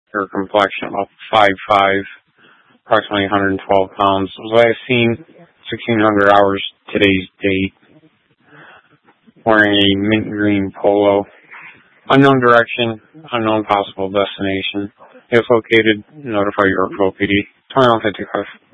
Hair complexion about 5'5", approximately 112 pounds. Last seen 1600 hours today's date. Wearing a mint green polo. Unknown direction, unknown possible destination. If located, notify Yorkville PD. 2155.